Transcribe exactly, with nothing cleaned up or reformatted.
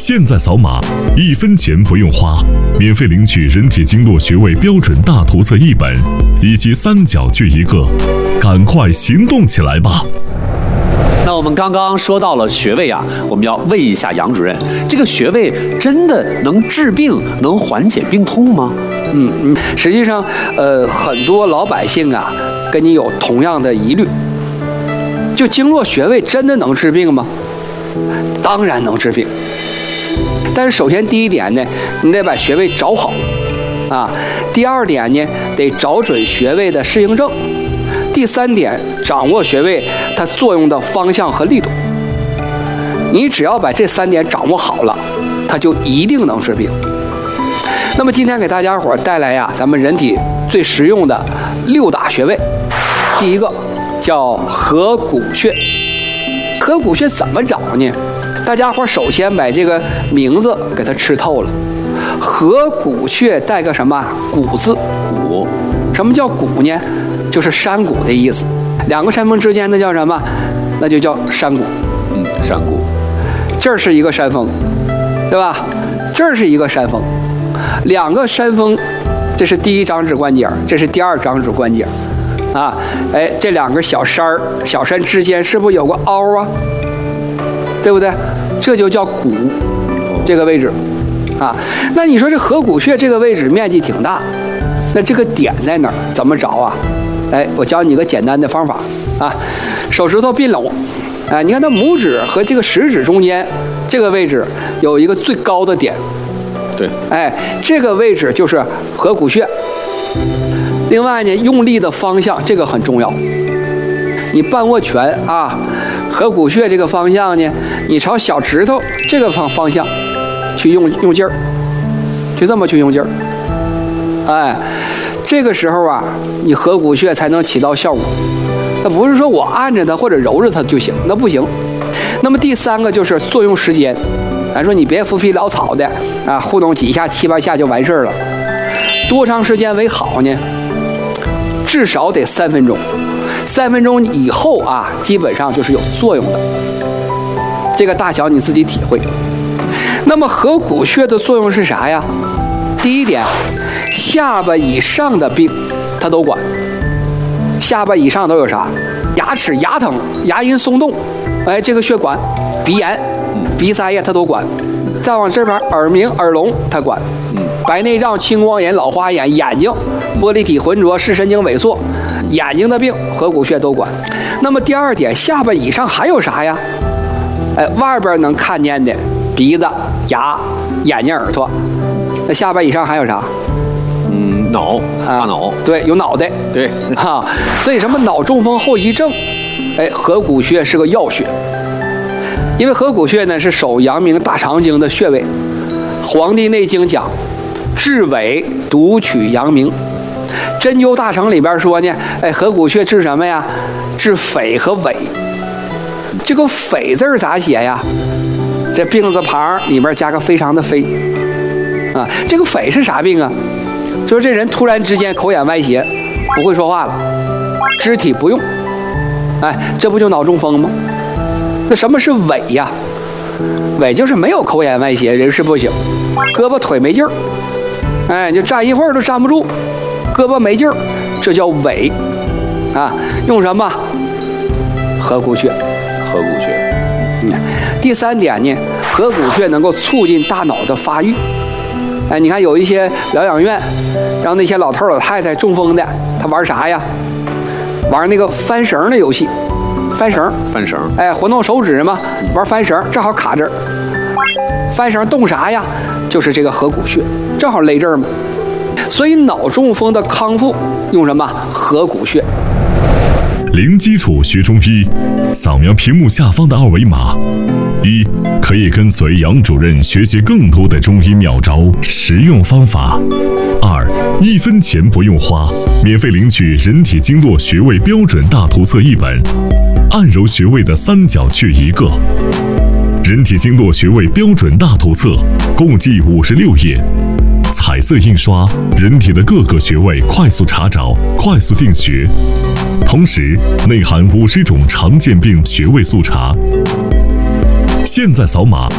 现在扫码，一分钱不用花，免费领取人体经络穴位标准大图册一本，以及三角锯一个，赶快行动起来吧！ 那我们刚刚说到了穴位啊，我们要问一下杨主任，这个穴位真的能治病、能缓解病痛吗？ 嗯嗯，实际上，呃，很多老百姓啊，跟你有同样的疑虑，就经络穴位真的能治病吗？当然能治病，但是首先第一点呢，你得把穴位找好，啊，第二点呢，得找准穴位的适应症。第三点，掌握穴位它作用的方向和力度。你只要把这三点掌握好了，它就一定能治病。那么今天给大家伙带来呀，咱们人体最实用的六大穴位。第一个叫合谷穴。合谷穴怎么找呢？大家伙首先把这个名字给它吃透了。合谷穴带个什么？谷字。 谷。 什么叫谷呢？就是山谷的意思，两个山峰之间那叫什么？那就叫山谷。 嗯，山谷。 这儿是一个山峰，对吧？这儿是一个山峰，两个山峰，这是第一掌指关节，这是第二掌指关节，啊，哎，这两个小山儿、小山之间是不是有个凹啊？对不对？这就叫谷，这个位置，啊，那你说这合谷穴这个位置面积挺大，那这个点在哪儿？怎么找啊？哎，我教你一个简单的方法啊，手指头并拢，哎，你看它拇指和这个食指中间这个位置有一个最高的点， 对， 哎，这个位置就是合谷穴。另外呢，用力的方向这个很重要，你半握拳啊，合谷穴这个方向呢，你朝小指头这个方方向去用用劲儿，就这么去用劲儿，哎。这个时候啊，你合谷穴才能起到效果。那不是说我按着它或者揉着它就行，那不行。那么第三个就是作用时间，咱说你别浮皮潦草的啊，糊弄几下七八下就完事儿了。多长时间为好呢？至少得三分钟，三分钟以后啊，基本上就是有作用的。这个大小你自己体会。那么合谷穴的作用是啥呀？第一点，下巴以上的病它都管。下巴以上都有啥？牙齿牙疼、牙龈松动，哎，这个穴管。鼻炎、鼻塞呀它都管。再往这边，耳鸣、耳聋它管。白内障、青光眼、老花眼、眼睛、玻璃体浑浊、视神经萎缩，眼睛的病合谷穴都管。那么第二点，下巴以上还有啥呀？哎，外边能看见的鼻子、牙、眼睛、耳朵。那下巴以上还有啥？ 嗯，脑，大脑， 啊、对，有脑袋， 对， 哈、啊，所以什么脑中风后遗症，哎，合谷穴是个要穴，因为合谷穴呢是手阳明大肠经的穴位，《黄帝内经》讲，治伪独取阳明，《针灸大成》里边说呢，哎，合谷穴治什么呀？治匪和伪。这个匪字咋写呀？这病字旁里边加个非常的非。啊，这个匪是啥病啊？就是这人突然之间口眼歪斜，不会说话了，肢体不用，哎，这不就脑中风吗？那什么是痿呀？痿就是没有口眼歪斜，人事不省，胳膊腿没劲儿，哎，就站一会儿都站不住，胳膊没劲儿，这叫痿啊。用什么？合谷穴。 合谷穴。 嗯。第三点呢，合谷穴能够促进大脑的发育。哎，你看有一些疗养院，让那些老头老太太中风的，他玩啥呀？玩那个翻绳的游戏，翻绳， 翻绳， 哎，活动手指嘛，玩翻绳，正好卡这儿。翻绳动啥呀？就是这个合谷穴，正好勒这儿嘛。所以脑中风的康复用什么？合谷穴。 零基础学中医，扫描屏幕下方的二维码。一，可以跟随杨主任学习更多的中医妙招、实用方法。二，一分钱不用花，免费领取人体经络穴位标准大图册一本，按揉穴位的三角穴一个。人体经络穴位标准大图册共计五十六页，彩色印刷，人体的各个穴位快速查找、快速定穴，同时内含五十种常见病穴位速查。现在扫码